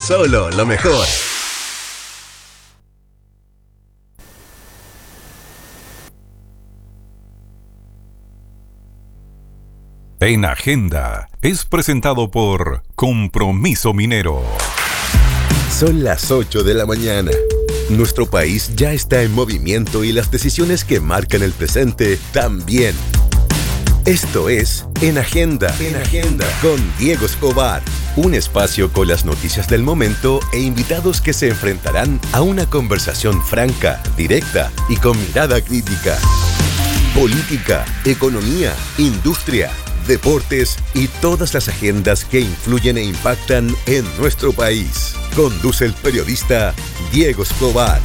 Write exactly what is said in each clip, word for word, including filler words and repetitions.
solo lo mejor. En Agenda es presentado por Compromiso Minero. Son las ocho de la mañana. Nuestro país ya está en movimiento y las decisiones que marcan el presente también. Esto es En Agenda, en Agenda con Diego Escobar. Un espacio con las noticias del momento e invitados que se enfrentarán a una conversación franca, directa y con mirada crítica. Política, economía, industria, deportes y todas las agendas que influyen e impactan en nuestro país. Conduce el periodista Diego Escobar.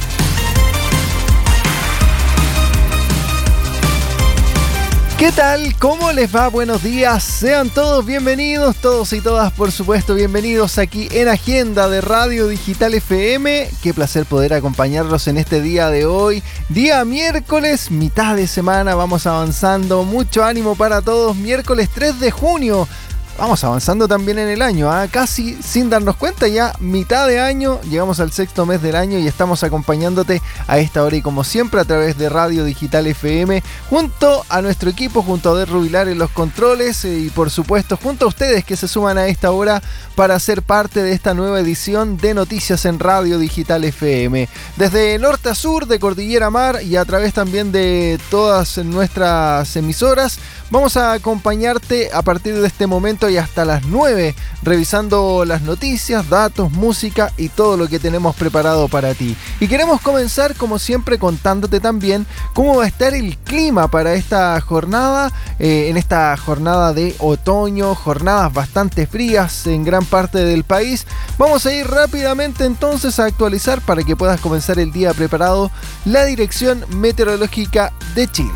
¿Qué tal? ¿Cómo les va? Buenos días. Sean todos bienvenidos, todos y todas, por supuesto, bienvenidos aquí en Agenda de Radio Digital F M. Qué placer poder acompañarlos en este día de hoy. Día miércoles, mitad de semana, vamos avanzando. Mucho ánimo para todos. Miércoles tres de junio. Vamos avanzando también en el año, ¿eh? Casi sin darnos cuenta, ya mitad de año, llegamos al sexto mes del año y estamos acompañándote a esta hora y como siempre a través de Radio Digital F M, junto a nuestro equipo, junto a Oder Rubilar en los controles y por supuesto junto a ustedes que se suman a esta hora para ser parte de esta nueva edición de Noticias en Radio Digital F M. Desde norte a sur, de cordillera a mar y a través también de todas nuestras emisoras, vamos a acompañarte a partir de este momento y hasta las nueve, revisando las noticias, datos, música y todo lo que tenemos preparado para ti. Y queremos comenzar como siempre contándote también cómo va a estar el clima para esta jornada, eh, en esta jornada de otoño, jornadas bastante frías en gran parte del país. Vamos a ir rápidamente entonces a actualizar para que puedas comenzar el día preparado la Dirección Meteorológica de Chile.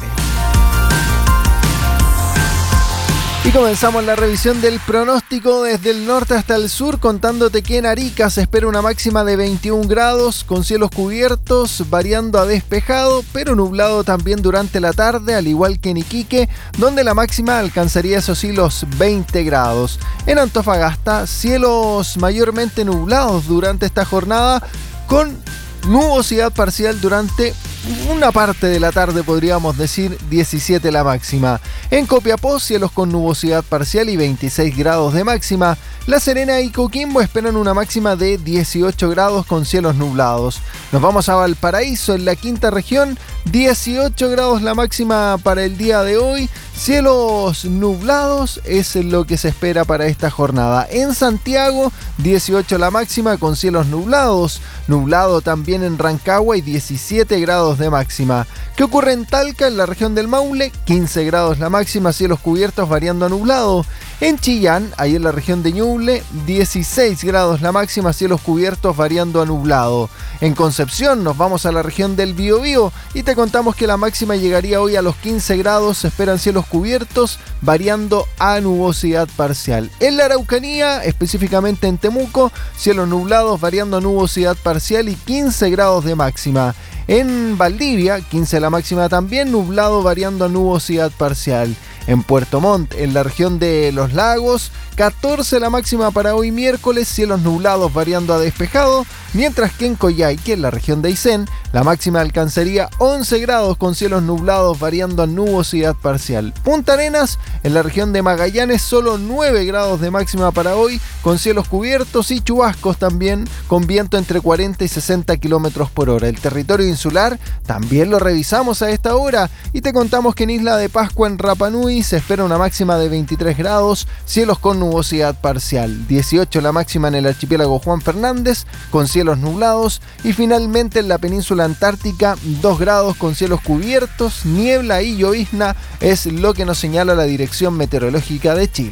Y comenzamos la revisión del pronóstico desde el norte hasta el sur, contándote que en Arica se espera una máxima de veintiún grados, con cielos cubiertos, variando a despejado, pero nublado también durante la tarde, al igual que en Iquique, donde la máxima alcanzaría eso sí los veinte grados. En Antofagasta, cielos mayormente nublados durante esta jornada, con nubosidad parcial durante una parte de la tarde, podríamos decir, diecisiete la máxima. En Copiapó, cielos con nubosidad parcial y veintiséis grados de máxima. La Serena y Coquimbo esperan una máxima de dieciocho grados con cielos nublados. Nos vamos a Valparaíso, en la quinta región, dieciocho grados la máxima para el día de hoy. Cielos nublados es lo que se espera para esta jornada. En Santiago, dieciocho la máxima con cielos nublados. Nublado también en Rancagua y diecisiete grados de máxima. ¿Qué ocurre en Talca, en la región del Maule? quince grados la máxima, cielos cubiertos variando a nublado. En Chillán, ahí en la región de Ñuble, dieciséis grados la máxima, cielos cubiertos variando a nublado. En Concepción nos vamos a la región del Biobío y te contamos que la máxima llegaría hoy a los quince grados, se esperan cielos cubiertos variando a nubosidad parcial. En la Araucanía, específicamente en Temuco, cielos nublados variando a nubosidad parcial y quince grados de máxima. En Valdivia, quince la máxima también, nublado variando a nubosidad parcial. En Puerto Montt, en la región de Los Lagos, catorce la máxima para hoy miércoles, cielos nublados variando a despejado, mientras que en Coyhaique, en la región de Aysén, la máxima alcanzaría once grados con cielos nublados variando a nubosidad parcial. Punta Arenas, en la región de Magallanes, solo nueve grados de máxima para hoy, con cielos cubiertos y chubascos también, con viento entre cuarenta y sesenta kilómetros por hora. El territorio insular también lo revisamos a esta hora y te contamos que en Isla de Pascua, en Rapa Nui, se espera una máxima de veintitrés grados, cielos con nubosidad parcial. dieciocho la máxima en el archipiélago Juan Fernández, con cielos nublados. Y finalmente en la península antártica, dos grados con cielos cubiertos, niebla y llovizna es lo que nos señala la Dirección Meteorológica de Chile.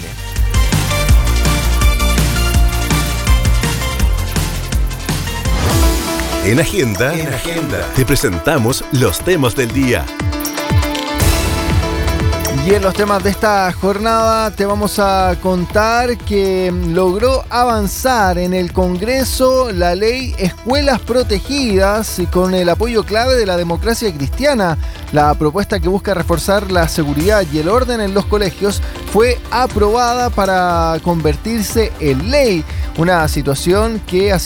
En Agenda, en Agenda, te presentamos los temas del día. Y en los temas de esta jornada te vamos a contar que logró avanzar en el Congreso la ley Escuelas Protegidas con el apoyo clave de la democracia cristiana. La propuesta que busca reforzar la seguridad y el orden en los colegios fue aprobada para convertirse en ley. Una situación que ha